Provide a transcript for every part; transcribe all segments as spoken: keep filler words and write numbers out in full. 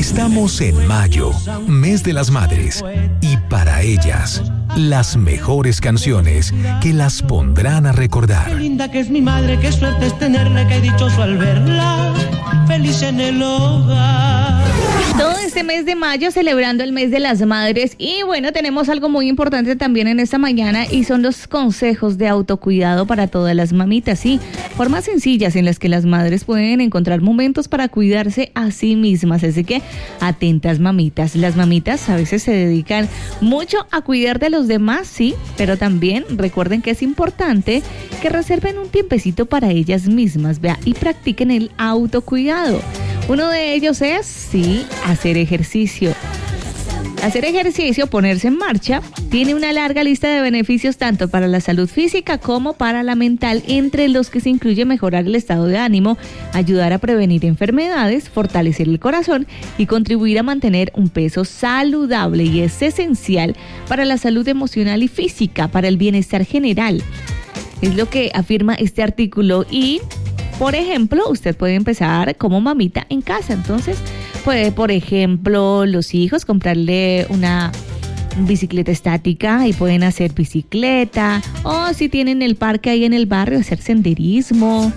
Estamos en mayo, mes de las madres, y para ellas, las mejores canciones que las pondrán a recordar. Qué linda que es mi madre, qué suerte es tenerla, qué dichoso al verla, feliz en el hogar. Todo este mes de mayo celebrando el mes de las madres y bueno, tenemos algo muy importante también en esta mañana y son los consejos de autocuidado para todas las mamitas, sí, formas sencillas en las que las madres pueden encontrar momentos para cuidarse a sí mismas, así que atentas mamitas, las mamitas a veces se dedican mucho a cuidar de los demás, sí, pero también recuerden que es importante que reserven un tiempecito para ellas mismas, vea, y practiquen el autocuidado. Uno de ellos es, sí, hacer ejercicio. Hacer ejercicio, ponerse en marcha, tiene una larga lista de beneficios tanto para la salud física como para la mental, entre los que se incluye mejorar el estado de ánimo, ayudar a prevenir enfermedades, fortalecer el corazón y contribuir a mantener un peso saludable, y es esencial para la salud emocional y física, para el bienestar general. Es lo que afirma este artículo y... Por ejemplo, usted puede empezar como mamita en casa. Entonces, puede, por ejemplo, los hijos comprarle una bicicleta estática y pueden hacer bicicleta. O si tienen el parque ahí en el barrio, hacer senderismo.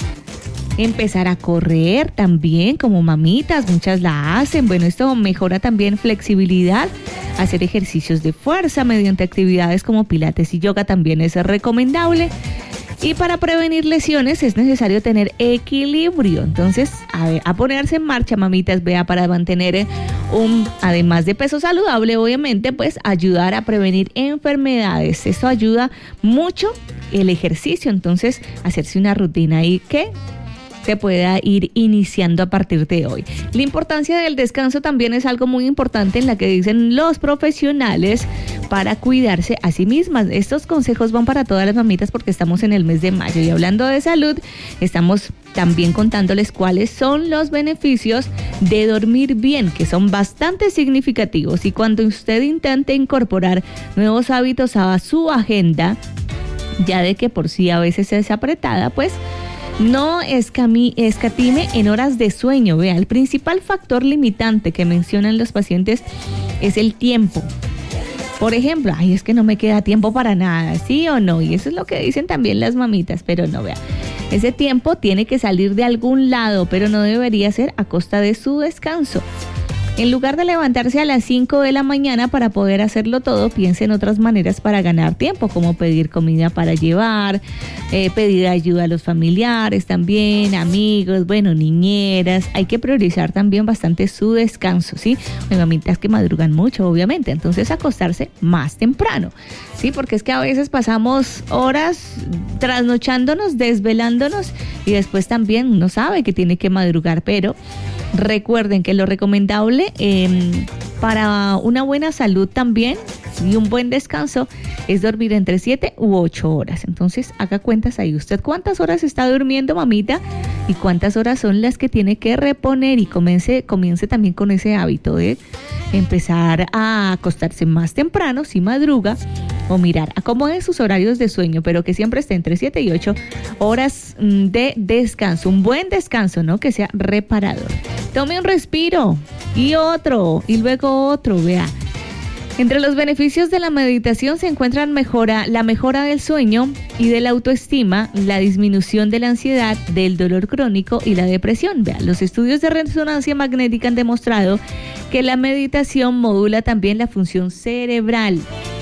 Empezar a correr también como mamitas, muchas la hacen. Bueno, esto mejora también flexibilidad. Hacer ejercicios de fuerza mediante actividades como pilates y yoga también es recomendable. Y para prevenir lesiones es necesario tener equilibrio. Entonces, a ver, a ponerse en marcha, mamitas, vea, para mantener un, además de peso saludable, obviamente, pues ayudar a prevenir enfermedades. Esto ayuda mucho el ejercicio. Entonces, hacerse una rutina ahí que se pueda ir iniciando a partir de hoy. La importancia del descanso también es algo muy importante en la que dicen los profesionales para cuidarse a sí mismas. Estos consejos van para todas las mamitas porque estamos en el mes de mayo y hablando de salud, estamos también contándoles cuáles son los beneficios de dormir bien, que son bastante significativos. Y cuando usted intente incorporar nuevos hábitos a su agenda, ya de que por sí a veces es apretada, pues no escami- escatime en horas de sueño. Vea, el principal factor limitante que mencionan los pacientes es el tiempo. Por ejemplo, ay, es que no me queda tiempo para nada, ¿sí o no? Y eso es lo que dicen también las mamitas, pero no, vea. Ese tiempo tiene que salir de algún lado, pero no debería ser a costa de su descanso. En lugar de levantarse a las cinco de la mañana para poder hacerlo todo, piense en otras maneras para ganar tiempo, como pedir comida para llevar, eh, pedir ayuda a los familiares también, amigos, bueno, niñeras. Hay que priorizar también bastante su descanso, ¿sí? Hay mamitas que madrugan mucho, obviamente, entonces acostarse más temprano, ¿sí? Porque es que a veces pasamos horas trasnochándonos, desvelándonos y después también uno sabe que tiene que madrugar, pero recuerden que lo recomendable eh, para una buena salud también y un buen descanso es dormir entre siete u ocho horas. Entonces haga cuentas ahí usted cuántas horas está durmiendo, mamita, y cuántas horas son las que tiene que reponer, y comience, comience también con ese hábito de empezar a acostarse más temprano si madruga, o mirar acomode sus horarios de sueño, pero que siempre esté entre siete y ocho horas de descanso, un buen descanso, ¿no? Que sea reparador. Tome un respiro y otro y luego otro, vea. Entre los beneficios de la meditación se encuentran mejora, la mejora del sueño y de la autoestima, la disminución de la ansiedad, del dolor crónico y la depresión. Vea, los estudios de resonancia magnética han demostrado que la meditación modula también la función cerebral.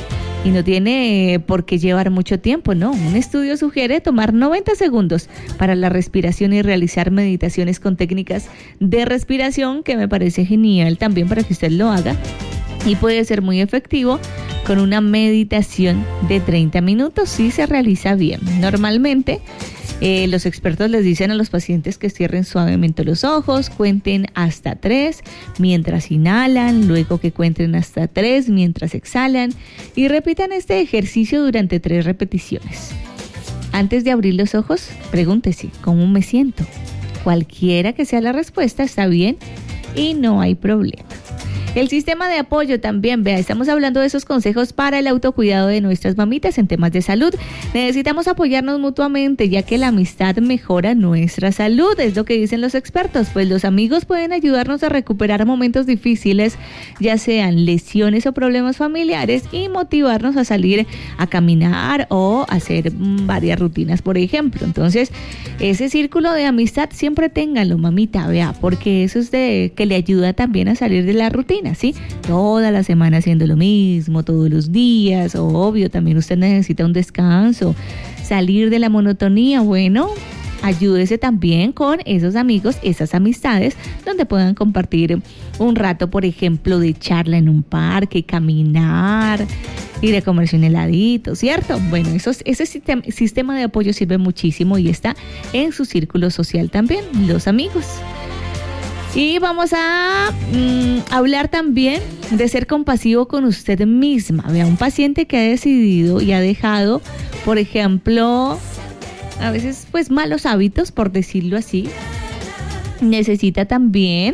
Y no tiene por qué llevar mucho tiempo, ¿no? Un estudio sugiere tomar noventa segundos para la respiración y realizar meditaciones con técnicas de respiración, que me parece genial también para que usted lo haga. Y puede ser muy efectivo con una meditación de treinta minutos si se realiza bien. Normalmente eh, los expertos les dicen a los pacientes que cierren suavemente los ojos, cuenten hasta tres mientras inhalan, luego que cuenten hasta tres mientras exhalan y repitan este ejercicio durante tres repeticiones. Antes de abrir los ojos, pregúntese, ¿cómo me siento? Cualquiera que sea la respuesta está bien y no hay problema. El sistema de apoyo también, vea, estamos hablando de esos consejos para el autocuidado de nuestras mamitas en temas de salud. Necesitamos apoyarnos mutuamente, ya que la amistad mejora nuestra salud, es lo que dicen los expertos, pues los amigos pueden ayudarnos a recuperar momentos difíciles, ya sean lesiones o problemas familiares, y motivarnos a salir a caminar o hacer varias rutinas, por ejemplo. Entonces, ese círculo de amistad siempre ténganlo, mamita, vea, porque eso es de que le ayuda también a salir de la rutina, ¿sí? Toda la semana haciendo lo mismo, todos los días, obvio, también usted necesita un descanso, salir de la monotonía. Bueno, ayúdese también con esos amigos, esas amistades, donde puedan compartir un rato, por ejemplo, de charla en un parque, caminar, ir a comerse un heladito, ¿cierto? Bueno, esos, ese sistema, sistema de apoyo sirve muchísimo y está en su círculo social también, los amigos. Y vamos a mmm, hablar también de ser compasivo con usted misma. Vea, un paciente que ha decidido y ha dejado, por ejemplo, a veces pues malos hábitos, por decirlo así, necesita también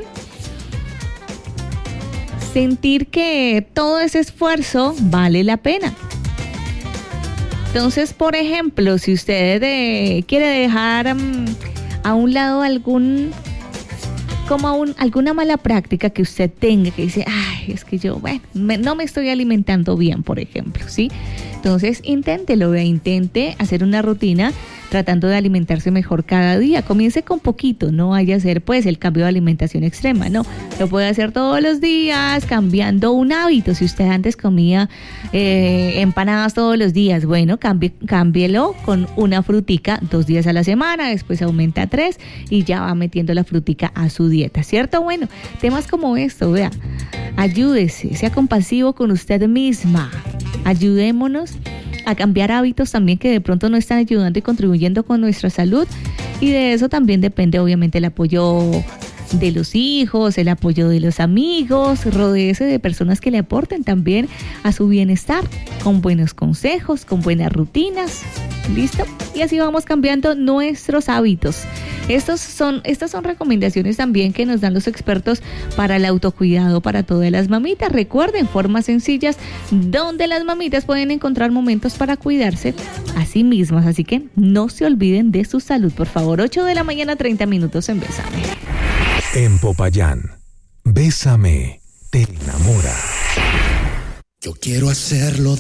sentir que todo ese esfuerzo vale la pena. Entonces, por ejemplo, si usted eh, quiere dejar um, a un lado algún como un, alguna mala práctica que usted tenga, que dice, ay, es que yo, bueno, me, no me estoy alimentando bien, por ejemplo, ¿sí? Entonces, inténtelo, vea, intente hacer una rutina tratando de alimentarse mejor cada día. Comience con poquito, no vaya a hacer pues el cambio de alimentación extrema, no, lo puede hacer todos los días, cambiando un hábito. Si usted antes comía eh, empanadas todos los días, bueno, cambie, cámbielo con una frutica dos días a la semana, después aumenta a tres y ya va metiendo la frutica a su dieta, ¿cierto? Bueno, temas como esto, vea, ayúdese, sea compasivo con usted misma, ayudémonos a cambiar hábitos también que de pronto no están ayudando y contribuyendo con nuestra salud, y de eso también depende obviamente el apoyo de los hijos, el apoyo de los amigos. Rodéese de personas que le aporten también a su bienestar, con buenos consejos, con buenas rutinas. ¿Listo? Y así vamos cambiando nuestros hábitos. Estos son, estas son recomendaciones también que nos dan los expertos para el autocuidado para todas las mamitas. Recuerden, formas sencillas donde las mamitas pueden encontrar momentos para cuidarse a sí mismas. Así que no se olviden de su salud, por favor. ocho de la mañana, treinta minutos en Bésame. En Popayán, Bésame te enamora. Yo quiero hacerlo